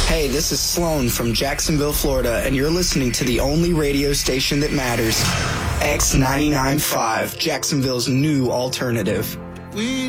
Hey, this is Sloan from Jacksonville, Florida, and you're listening to the only radio station that matters. X99.5, Jacksonville's new alternative. We